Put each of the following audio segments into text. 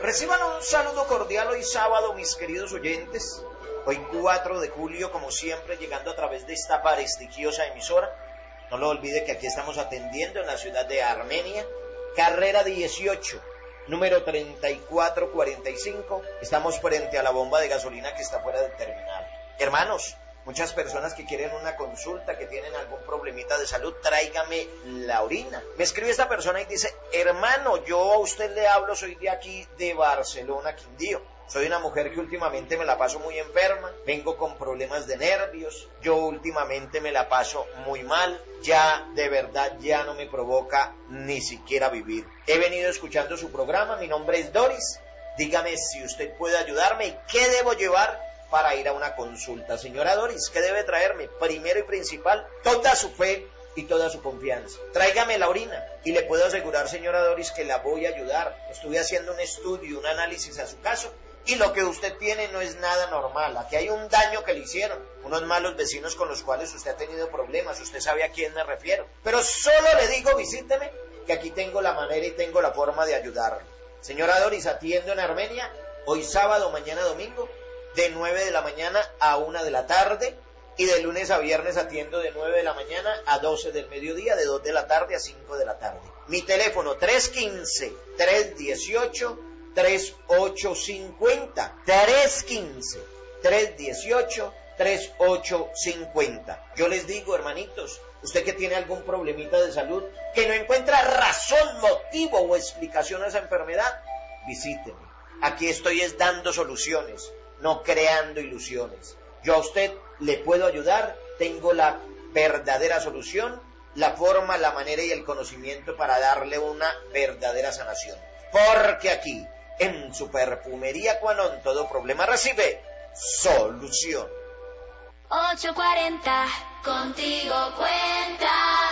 Reciban un saludo cordial hoy sábado, mis queridos oyentes. Hoy 4 de julio, como siempre, llegando a través de esta prestigiosa emisora. No lo olvide que aquí estamos atendiendo en la ciudad de Armenia, carrera 18, número 3445. Estamos frente a la bomba de gasolina que está fuera del terminal. Hermanos, muchas personas que quieren una consulta, que tienen algún problemita de salud, tráigame la orina. Me escribe esta persona y dice: hermano, yo a usted le hablo, soy de aquí, de Barcelona, Quindío. Soy una mujer que últimamente me la paso muy enferma, vengo con problemas de nervios, yo últimamente me la paso muy mal, ya de verdad ya no me provoca ni siquiera vivir. He venido escuchando su programa, mi nombre es Doris, dígame si usted puede ayudarme y qué debo llevar para ir a una consulta. Señora Doris, ¿qué debe traerme? Primero y principal, toda su fe y toda su confianza. Tráigame la orina y le puedo asegurar, señora Doris, que la voy a ayudar. Estuve haciendo un estudio, un análisis a su caso y lo que usted tiene no es nada normal. Aquí hay un daño que le hicieron, unos malos vecinos con los cuales usted ha tenido problemas, usted sabe a quién me refiero. Pero solo le digo, visíteme, que aquí tengo la manera y tengo la forma de ayudarle. Señora Doris, atiendo en Armenia, hoy sábado, mañana domingo, de 9 de la mañana a 1 de la tarde, y de lunes a viernes atiendo de 9 de la mañana a 12 del mediodía, de 2 de la tarde a 5 de la tarde. Mi teléfono 315-318-3850, 315-318-3850. Yo les digo, hermanitos, usted que tiene algún problemita de salud, que no encuentra razón, motivo o explicación a esa enfermedad, visíteme. Aquí estoy es dando soluciones, no creando ilusiones. Yo a usted le puedo ayudar, tengo la verdadera solución, la forma, la manera y el conocimiento para darle una verdadera sanación. Porque aquí, en su perfumería Quanon, todo problema recibe solución. 840, contigo cuenta.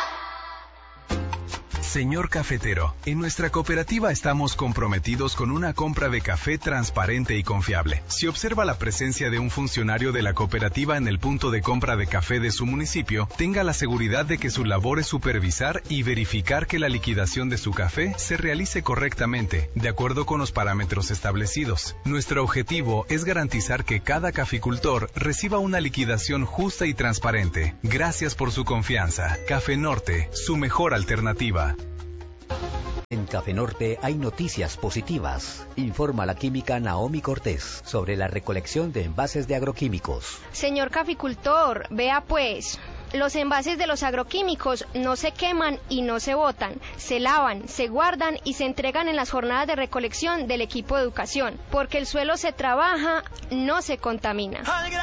Señor cafetero, en nuestra cooperativa estamos comprometidos con una compra de café transparente y confiable. Si observa la presencia de un funcionario de la cooperativa en el punto de compra de café de su municipio, tenga la seguridad de que su labor es supervisar y verificar que la liquidación de su café se realice correctamente, de acuerdo con los parámetros establecidos. Nuestro objetivo es garantizar que cada caficultor reciba una liquidación justa y transparente. Gracias por su confianza. Café Norte, su mejor alternativa. En Café Norte hay noticias positivas. Informa la química Naomi Cortés sobre la recolección de envases de agroquímicos. Señor caficultor, vea pues, los envases de los agroquímicos no se queman y no se botan, se lavan, se guardan y se entregan en las jornadas de recolección del equipo de educación, porque el suelo se trabaja, no se contamina.